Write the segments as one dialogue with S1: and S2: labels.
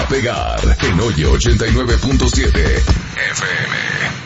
S1: a pegar en Oye 89.7 FM.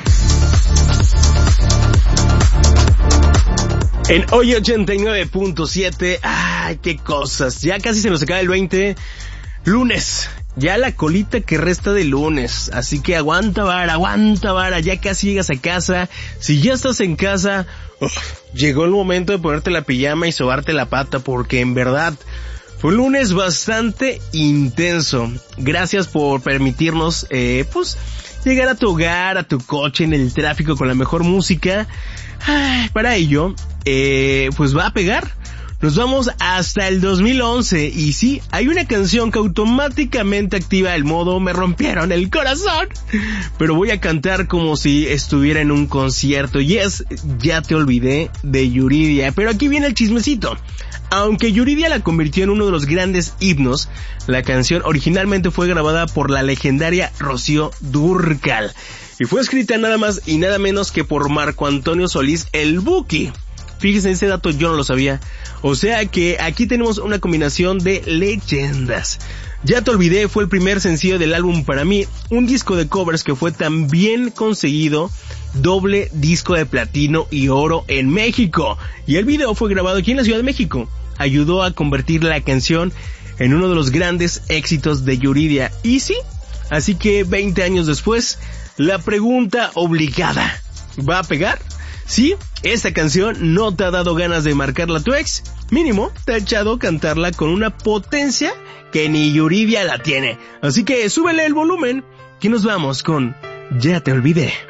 S2: En Hoy 89.7, ¡ay, qué cosas! Ya casi se nos acaba el 20, lunes, ya la colita que resta de lunes, así que aguanta vara, ya casi llegas a casa. Si ya estás en casa, llegó el momento de ponerte la pijama y sobarte la pata, porque en verdad fue un lunes bastante intenso. Gracias por permitirnos, llegar a tu hogar, a tu coche, en el tráfico con la mejor música. Para ello, va a pegar. Nos vamos hasta el 2011 y sí, hay una canción que automáticamente activa el modo "me rompieron el corazón", pero voy a cantar como si estuviera en un concierto, y es "Ya te olvidé" de Yuridia. Pero aquí viene el chismecito. Aunque Yuridia la convirtió en uno de los grandes himnos, la canción originalmente fue grabada por la legendaria Rocío Dúrcal y fue escrita nada más y nada menos que por Marco Antonio Solís, el Buki. Fíjense, ese dato yo no lo sabía. O sea que aquí tenemos una combinación de leyendas. Ya te olvidé fue el primer sencillo del álbum Para Mí, un disco de covers que fue también conseguido doble disco de platino y oro en México. Y el video fue grabado aquí en la Ciudad de México. Ayudó a convertir la canción en uno de los grandes éxitos de Yuridia. Y sí, así que 20 años después, la pregunta obligada: ¿va a pegar? Sí, esta canción no te ha dado ganas de marcarla a tu ex. Mínimo, te ha echado cantarla con una potencia que ni Yuridia la tiene. Así que súbele el volumen, que nos vamos con "Ya te olvidé".